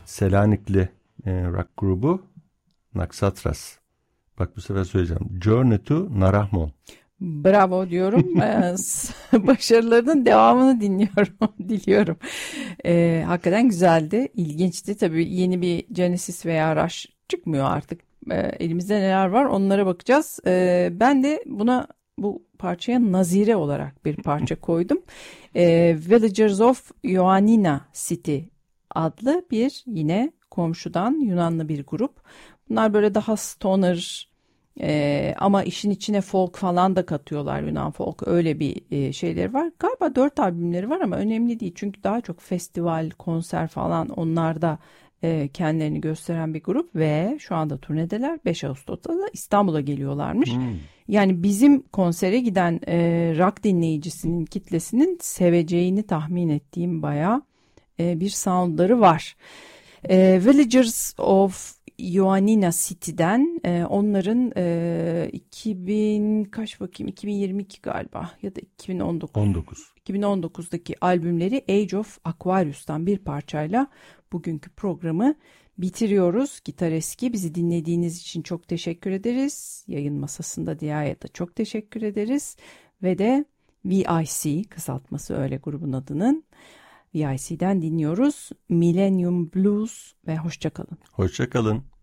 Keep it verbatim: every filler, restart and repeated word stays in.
Selanikli e, rock grubu Naxatras. Bak bu sefer söyleyeceğim. Journey to Narahmon. Bravo diyorum. Başarılarının devamını dinliyorum, diliyorum. Ee, hakikaten güzeldi, ilginçti. Tabii yeni bir Genesis veya Rush çıkmıyor artık. Ee, elimizde neler var onlara bakacağız. Ee, ben de buna bu parçaya nazire olarak bir parça koydum. Ee, Villagers of Ioannina City adlı bir yine komşudan Yunanlı bir grup. Bunlar böyle daha stoner ee, ama işin içine folk falan da katıyorlar, Yunan folk, öyle bir e, şeyleri var. Galiba dört albümleri var ama önemli değil çünkü daha çok festival, konser falan onlarda e, kendilerini gösteren bir grup ve şu anda turnedeler. beş Ağustos'ta da İstanbul'a geliyorlarmış. Hmm. Yani bizim konsere giden e, rock dinleyicisinin kitlesinin seveceğini tahmin ettiğim bayağı e, bir soundları var. E, Villagers of Ioannina City'den e, onların e, iki bin kaç bakayım iki bin yirmi iki galiba ya da iki bin on dokuz. on dokuz. iki bin on dokuzdaki albümleri Age of Aquarius'tan bir parçayla bugünkü programı bitiriyoruz. Gitar Eski, bizi dinlediğiniz için çok teşekkür ederiz. Yayın masasında Dia'ya da çok teşekkür ederiz. Ve de V I C, kısaltması öyle grubun adının, V I C'den dinliyoruz. Millennium Blues ve hoşça kalın. Hoşça kalın.